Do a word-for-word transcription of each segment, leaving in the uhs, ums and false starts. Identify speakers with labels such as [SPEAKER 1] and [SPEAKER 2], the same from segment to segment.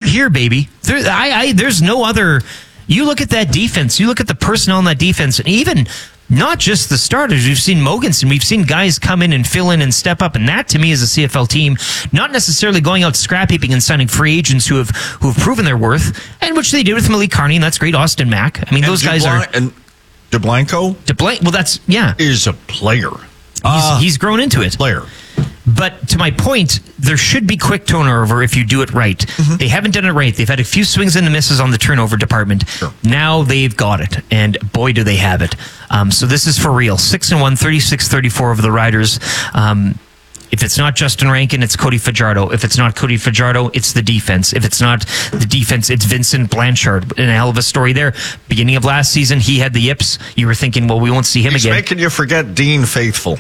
[SPEAKER 1] here, baby. There, I, I, there's no other. You look at that defense. You look at the personnel on that defense, and even not just the starters. We've seen Mogensen. We've seen guys come in and fill in and step up, and that to me is a C F L team not necessarily going out scrap heaping and signing free agents who have who have proven their worth, and which they did with Malik Carney, and that's great. Austin Mack. I mean,
[SPEAKER 2] and
[SPEAKER 1] those
[SPEAKER 2] DeBlanc-
[SPEAKER 1] guys are.
[SPEAKER 2] And DeBlanco?
[SPEAKER 1] DeBlanc. Well, that's yeah.
[SPEAKER 2] Is a player.
[SPEAKER 1] He's,
[SPEAKER 2] Uh,
[SPEAKER 1] he's grown into it.
[SPEAKER 2] Player.
[SPEAKER 1] But to my point, there should be quick turnover if you do it right. Mm-hmm. They haven't done it right. They've had a few swings and misses on the turnover department.
[SPEAKER 2] Sure.
[SPEAKER 1] Now they've got it, and boy, do they have it. Um, so this is for real. six and one, thirty-six thirty-four over the Riders. Um, if it's not Justin Rankin, it's Cody Fajardo. If it's not Cody Fajardo, it's the defense. If it's not the defense, it's Vincent Blanchard. And a hell of a story there. Beginning of last season, he had the yips. You were thinking, well, we won't see him
[SPEAKER 2] He's
[SPEAKER 1] again.
[SPEAKER 2] making you forget Dean Faithful.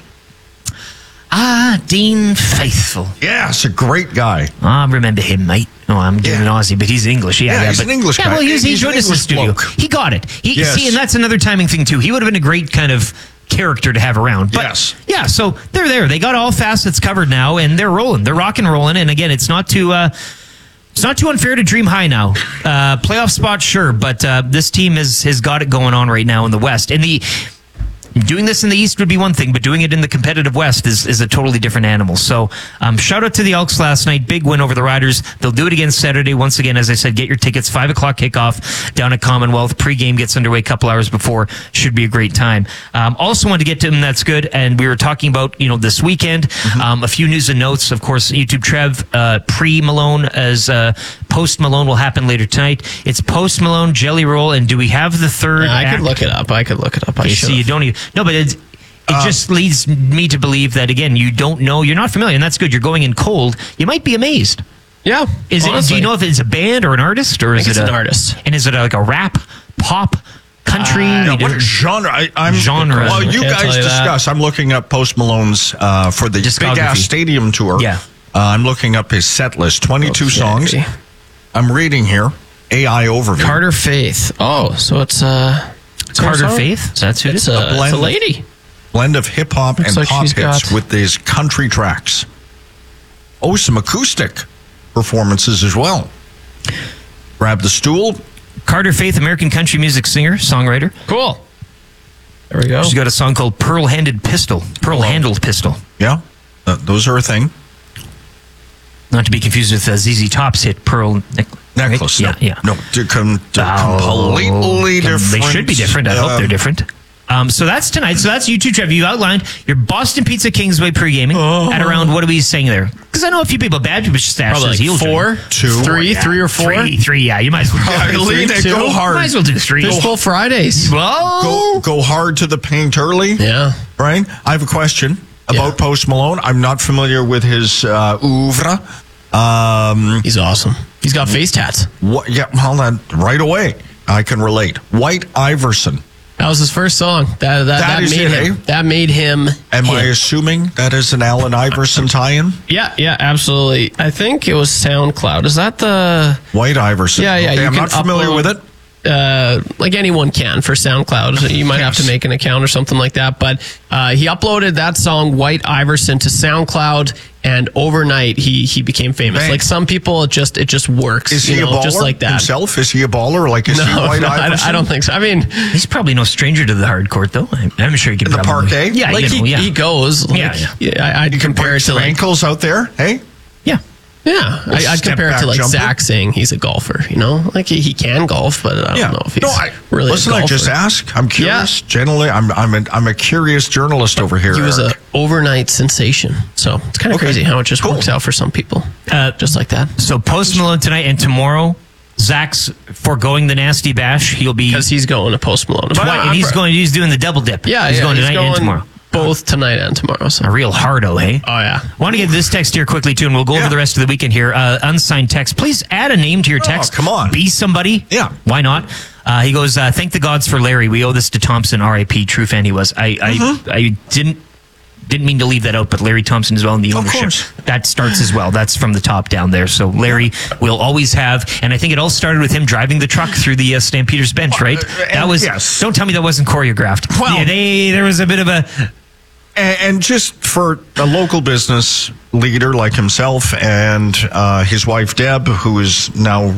[SPEAKER 1] Ah, Dean Faithful.
[SPEAKER 2] Yeah, it's a great guy.
[SPEAKER 1] Oh, I remember him, mate. Oh, I'm doing
[SPEAKER 2] Yeah.
[SPEAKER 1] an Aussie, but he's English. Yeah,
[SPEAKER 2] Yeah,
[SPEAKER 1] yeah
[SPEAKER 2] he's
[SPEAKER 1] but,
[SPEAKER 2] an English
[SPEAKER 1] yeah,
[SPEAKER 2] guy.
[SPEAKER 1] well, he, was, he
[SPEAKER 2] He's an
[SPEAKER 1] joined us in the
[SPEAKER 2] English
[SPEAKER 1] studio.
[SPEAKER 2] bloke.
[SPEAKER 1] He got it. He,
[SPEAKER 2] Yes.
[SPEAKER 1] See, and that's another timing thing, too. He would have been a great kind of character to have around. But,
[SPEAKER 2] Yes.
[SPEAKER 1] yeah, so they're there. They got all facets covered now, and they're rolling. They're rock and rolling. And, again, it's not too... Uh, It's not too unfair to dream high now. Uh, playoff spot, sure, but uh, this team has, has got it going on right now in the West. And the... Doing this in the East would be one thing, but doing it in the competitive West is, is a totally different animal. So, um, shout out to the Elks last night. Big win over the Riders. They'll do it again Saturday. Once again, as I said, get your tickets. five o'clock kickoff down at Commonwealth. Pre-game gets underway a couple hours before. Should be a great time. Um, also wanted to get to them. That's good. And we were talking about, you know, this weekend. Mm-hmm. Um, a few news and notes. Of course, YouTube Trev, uh, pre-Malone as uh, post-Malone will happen later tonight. It's post-Malone, Jelly Roll, and do we have the third
[SPEAKER 3] Yeah, I
[SPEAKER 1] act?
[SPEAKER 3] could look it up. I could look it up. I
[SPEAKER 1] You
[SPEAKER 3] should.
[SPEAKER 1] see, you don't even. No, but it's, it
[SPEAKER 2] Uh,
[SPEAKER 1] just leads me to believe that, again, you don't know. You're not familiar, and that's good. You're going in cold. You might be amazed.
[SPEAKER 3] Yeah.
[SPEAKER 1] Is it? Do
[SPEAKER 3] honestly.
[SPEAKER 1] you know if it's a band or an artist, or
[SPEAKER 3] I
[SPEAKER 1] is
[SPEAKER 3] think
[SPEAKER 1] it
[SPEAKER 3] it's
[SPEAKER 1] a,
[SPEAKER 3] an artist.
[SPEAKER 1] And is it a, like a rap, pop, country?
[SPEAKER 3] Uh,
[SPEAKER 2] Yeah,
[SPEAKER 1] You
[SPEAKER 2] what
[SPEAKER 1] don't-
[SPEAKER 2] genre? I, I'm,
[SPEAKER 1] Genre.
[SPEAKER 2] Well, you
[SPEAKER 3] Can't
[SPEAKER 2] guys
[SPEAKER 3] tell you that.
[SPEAKER 2] discuss. I'm looking up Post Malone's uh, for the
[SPEAKER 1] Discography.
[SPEAKER 2] Big Ass Stadium tour.
[SPEAKER 1] Yeah.
[SPEAKER 2] Uh, I'm looking up his set list. twenty-two
[SPEAKER 3] Okay.
[SPEAKER 2] songs. I'm reading here. A I overview.
[SPEAKER 3] Carter Faith. Oh, so it's uh, it's
[SPEAKER 1] Carter
[SPEAKER 3] song?
[SPEAKER 1] Faith? Is that who it
[SPEAKER 3] It's
[SPEAKER 1] is?
[SPEAKER 3] a,
[SPEAKER 2] A blend
[SPEAKER 3] it's a
[SPEAKER 2] of-
[SPEAKER 3] lady.
[SPEAKER 2] Blend of hip hop and
[SPEAKER 3] Looks like
[SPEAKER 2] pop
[SPEAKER 3] she's
[SPEAKER 2] hits
[SPEAKER 3] got-
[SPEAKER 2] with these country tracks. Oh, some acoustic performances as well. Grab the stool.
[SPEAKER 1] Carter Faith, American country music singer, songwriter.
[SPEAKER 3] Cool. There we go.
[SPEAKER 1] She's got a song called Pearl Handed Pistol. Pearl Handled Pistol.
[SPEAKER 2] Yeah, uh, those are a thing.
[SPEAKER 1] Not to be confused with uh, Z Z Top's hit Pearl Neck-
[SPEAKER 2] Necklace.
[SPEAKER 1] right?
[SPEAKER 2] no.
[SPEAKER 1] Yeah, yeah.
[SPEAKER 2] No, to com- to
[SPEAKER 1] Oh,
[SPEAKER 2] completely
[SPEAKER 1] com-
[SPEAKER 2] different.
[SPEAKER 1] They should be different. I hope
[SPEAKER 2] um,
[SPEAKER 1] they're different. Um, so that's tonight. So that's YouTube, Trev. You outlined your Boston Pizza Kingsway pre-gaming
[SPEAKER 2] Oh.
[SPEAKER 1] at around, what are we saying there? Because I know a few people, bad people, just ask
[SPEAKER 3] Probably
[SPEAKER 1] those
[SPEAKER 3] like
[SPEAKER 1] heels.
[SPEAKER 3] four,
[SPEAKER 2] Two.
[SPEAKER 3] three,
[SPEAKER 1] Yeah,
[SPEAKER 3] three or four.
[SPEAKER 1] Three, three, yeah. You might as well.
[SPEAKER 2] Yeah, lean
[SPEAKER 3] three,
[SPEAKER 2] it,
[SPEAKER 3] two.
[SPEAKER 2] go hard.
[SPEAKER 1] Might as well do three.
[SPEAKER 3] Fishbowl Fridays.
[SPEAKER 1] Whoa.
[SPEAKER 2] Go, go hard to the paint early.
[SPEAKER 3] Yeah.
[SPEAKER 2] Right? I have a question about
[SPEAKER 3] Yeah.
[SPEAKER 2] Post Malone. I'm not familiar with his uh, oeuvre. Um,
[SPEAKER 3] He's awesome. He's got face tats.
[SPEAKER 2] what, yeah, well, then right away, I can relate. White Iverson.
[SPEAKER 3] That was his first song. That that,
[SPEAKER 2] That
[SPEAKER 3] that
[SPEAKER 2] is
[SPEAKER 3] made
[SPEAKER 2] it,
[SPEAKER 3] him.
[SPEAKER 2] eh?
[SPEAKER 3] That made him.
[SPEAKER 2] Am
[SPEAKER 3] him.
[SPEAKER 2] I assuming that is an Allen Iverson tie-in?
[SPEAKER 3] Yeah, yeah, absolutely. I think it was SoundCloud. Is that the
[SPEAKER 2] White Iverson.
[SPEAKER 3] Yeah, yeah,
[SPEAKER 2] Okay,
[SPEAKER 3] you
[SPEAKER 2] I'm
[SPEAKER 3] can
[SPEAKER 2] not familiar
[SPEAKER 3] upload-
[SPEAKER 2] with it.
[SPEAKER 3] uh, like anyone can for SoundCloud. You might have to
[SPEAKER 2] Yes.
[SPEAKER 3] make an account or something like that. But uh, he uploaded that song White Iverson to SoundCloud, and overnight he he became famous.
[SPEAKER 2] Man.
[SPEAKER 3] Like some people, it just it just works.
[SPEAKER 2] Is
[SPEAKER 3] you
[SPEAKER 2] he
[SPEAKER 3] know,
[SPEAKER 2] a baller
[SPEAKER 3] just like that.
[SPEAKER 2] himself? Is he a baller? Like, is
[SPEAKER 3] No,
[SPEAKER 2] he White
[SPEAKER 3] no, I,
[SPEAKER 2] Iverson?
[SPEAKER 3] I don't think so. I mean,
[SPEAKER 1] He's probably no stranger to the hard court, though. I'm, I'm sure he can
[SPEAKER 2] The
[SPEAKER 1] probably.
[SPEAKER 2] parquet?
[SPEAKER 1] Yeah,
[SPEAKER 3] like
[SPEAKER 1] you know,
[SPEAKER 3] he,
[SPEAKER 1] yeah.
[SPEAKER 3] he goes. Like,
[SPEAKER 1] Yeah, yeah.
[SPEAKER 3] I, I'd compare
[SPEAKER 2] Break
[SPEAKER 3] it to
[SPEAKER 2] some
[SPEAKER 3] like
[SPEAKER 2] ankles out there, hey?
[SPEAKER 1] yeah.
[SPEAKER 3] yeah. I, I'd
[SPEAKER 2] step
[SPEAKER 3] compare it
[SPEAKER 2] back
[SPEAKER 3] to like
[SPEAKER 2] jumper.
[SPEAKER 3] Zach saying he's a golfer. You know, like he, he can golf, but I don't know if he's
[SPEAKER 2] no, I,
[SPEAKER 3] really.
[SPEAKER 2] listen,
[SPEAKER 3] a
[SPEAKER 2] I
[SPEAKER 3] golfer.
[SPEAKER 2] just ask. I'm curious. Generally, I'm I'm a, I'm a curious journalist over here.
[SPEAKER 3] He was
[SPEAKER 2] Eric.
[SPEAKER 3] an overnight sensation. So it's kind of
[SPEAKER 2] Okay.
[SPEAKER 3] crazy how it just
[SPEAKER 2] Cool.
[SPEAKER 3] works out for some people.
[SPEAKER 1] Uh,
[SPEAKER 3] Just like that.
[SPEAKER 1] So Post Malone tonight and tomorrow, Zach's foregoing the nasty bash. He'll be
[SPEAKER 3] Because he's going to Post Malone.
[SPEAKER 2] But-
[SPEAKER 1] Right, and he's going. He's doing the double dip.
[SPEAKER 3] yeah,
[SPEAKER 1] he's
[SPEAKER 3] yeah,
[SPEAKER 1] going
[SPEAKER 3] he's
[SPEAKER 1] tonight
[SPEAKER 3] going
[SPEAKER 1] and tomorrow.
[SPEAKER 3] both tonight and tomorrow. So.
[SPEAKER 1] A real hardo, hey?
[SPEAKER 3] Oh, yeah.
[SPEAKER 1] I want to get this text here quickly, too, and we'll go
[SPEAKER 2] Yeah.
[SPEAKER 1] over the rest of the weekend here. Uh, unsigned text. Please add a name to your
[SPEAKER 2] Oh,
[SPEAKER 1] text.
[SPEAKER 2] come on.
[SPEAKER 1] Be somebody.
[SPEAKER 2] Yeah.
[SPEAKER 1] Why not? Uh, he goes, uh, thank the gods for Larry. We owe this to Thompson, R I P True fan he was. I,
[SPEAKER 2] Mm-hmm.
[SPEAKER 1] I, I didn't didn't mean to leave that out, but Larry Thompson as well in the
[SPEAKER 2] Of
[SPEAKER 1] ownership.
[SPEAKER 2] course.
[SPEAKER 1] That starts as well. That's from the top down there. So Larry will always have, and I think it all started with him driving the truck through the uh, Stampeders bench, right?
[SPEAKER 2] uh,
[SPEAKER 1] that
[SPEAKER 2] and
[SPEAKER 1] was,
[SPEAKER 2] yes.
[SPEAKER 1] don't tell me that wasn't choreographed.
[SPEAKER 2] Well-
[SPEAKER 1] yeah, they, there was a bit of a,
[SPEAKER 2] And, and just for a local business leader like himself and uh, his wife Deb, who is now